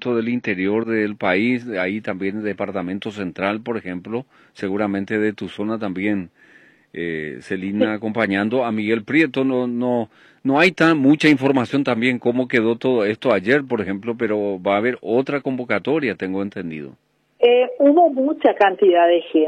departamento del interior del país, ahí también el departamento central, por ejemplo, seguramente de tu zona también, Celina, acompañando a Miguel Prieto. No hay mucha información también cómo quedó todo esto ayer, por ejemplo, pero va a haber otra convocatoria, tengo entendido. Hubo mucha cantidad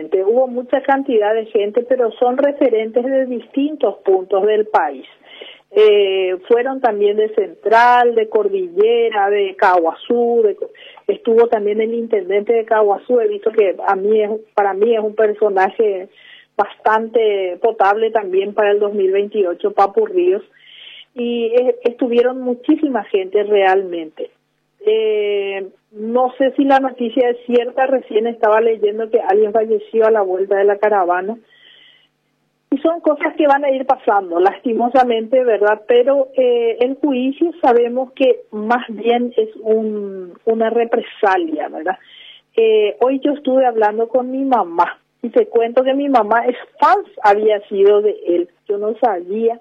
de gente, pero son referentes de distintos puntos del país. Fueron también de Central, de Cordillera, de Caguazú, estuvo también el intendente de Caguazú. He visto que para mí es un personaje bastante potable también para el 2028, Papu Ríos, y estuvieron muchísima gente realmente. No sé si la noticia es cierta, recién estaba leyendo que alguien falleció a la vuelta de la caravana, y son cosas que van a ir pasando, lastimosamente, ¿verdad? Pero el juicio sabemos que más bien es una represalia, ¿verdad? Hoy yo estuve hablando con mi mamá, y te cuento que mi mamá había sido de él, yo no sabía,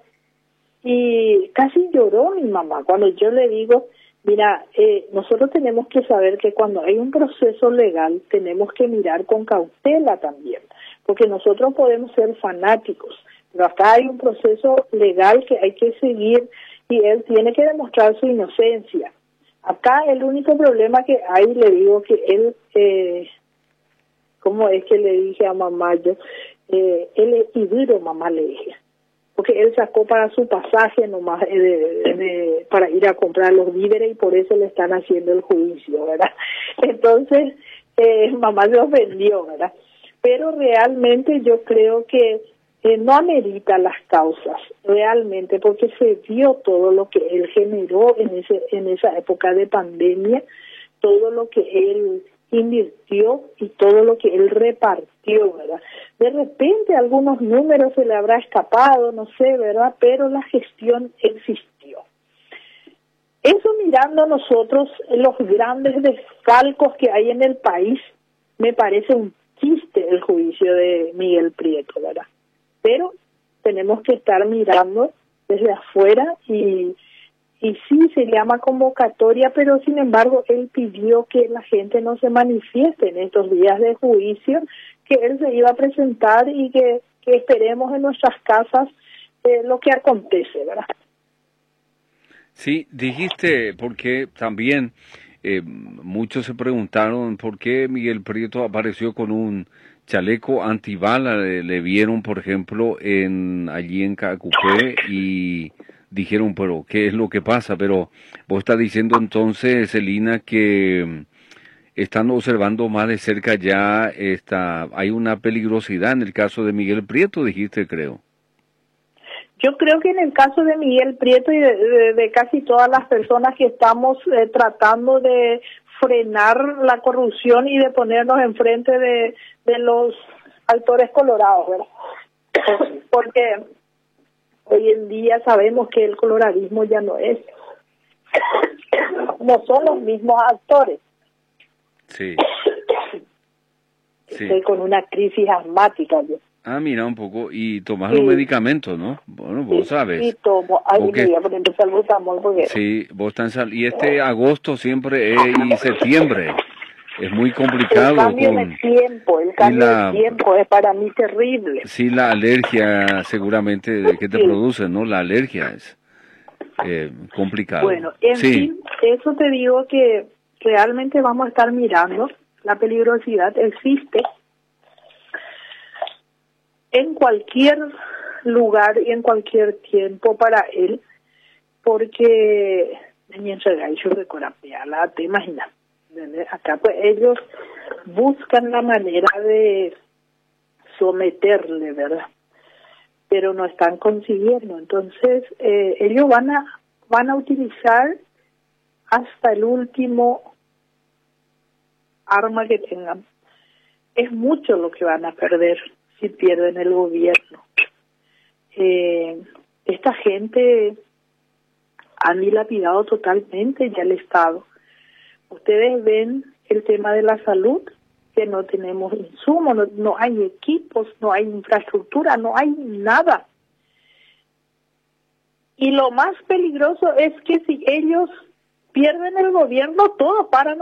y casi lloró mi mamá cuando yo le digo, mira, nosotros tenemos que saber que cuando hay un proceso legal tenemos que mirar con cautela también, porque nosotros podemos ser fanáticos, pero acá hay un proceso legal que hay que seguir y él tiene que demostrar su inocencia. Acá el único problema que hay, le digo que él, ¿cómo es que le dije a mamá yo? Él es iduro, mamá, le dije, porque él sacó para su pasaje nomás para ir a comprar los víveres y por eso le están haciendo el juicio, ¿verdad? Entonces, mamá se ofendió, ¿verdad? Pero realmente yo creo que no amerita las causas, realmente, porque se vio todo lo que él generó en esa época de pandemia, todo lo que él invirtió y todo lo que él repartió, ¿verdad? De repente algunos números se le habrá escapado, no sé, ¿verdad? Pero la gestión existió. Eso mirando nosotros los grandes desfalcos que hay en el país, me parece un chiste el juicio de Miguel Prieto, ¿verdad? Pero tenemos que estar mirando desde afuera y sí se llama convocatoria, pero sin embargo él pidió que la gente no se manifieste en estos días de juicio, que él se iba a presentar y que esperemos en nuestras casas lo que acontece, ¿verdad? Sí, dijiste, porque también muchos se preguntaron por qué Miguel Prieto apareció con un chaleco antibala. Le vieron, por ejemplo, allí en Cacupé y dijeron, pero ¿qué es lo que pasa? Pero vos estás diciendo entonces, Celina, que están observando más de cerca ya hay una peligrosidad en el caso de Miguel Prieto, dijiste, creo. Yo creo que en el caso de Miguel Prieto y de casi todas las personas que estamos tratando de frenar la corrupción y de ponernos enfrente de los actores colorados, ¿verdad? Porque hoy en día sabemos que el coloradismo ya no son los mismos actores. Sí. Estoy con una crisis asmática yo. Ah, mira un poco, y tomás los medicamentos, ¿no? Bueno, vos sabes. Sí, tomo. Voy a poner salbutamol porque... Sí, vos estás y agosto siempre y septiembre es muy complicado. El cambio de tiempo es para mí terrible. Sí, la alergia seguramente que te produce, ¿no? La alergia es complicado. Bueno, en fin, eso te digo que realmente vamos a estar mirando. La peligrosidad existe en cualquier lugar y en cualquier tiempo para él, porque te imaginas, acá pues ellos buscan la manera de someterle, ¿verdad? Pero no están consiguiendo. Entonces ellos van a utilizar hasta el último arma que tengan. Es mucho lo que van a perder si pierden el gobierno. Esta gente han dilapidado totalmente ya el Estado. Ustedes ven el tema de la salud, que no tenemos insumos, no hay equipos, no hay infraestructura, no hay nada. Y lo más peligroso es que si ellos pierden el gobierno, todos paran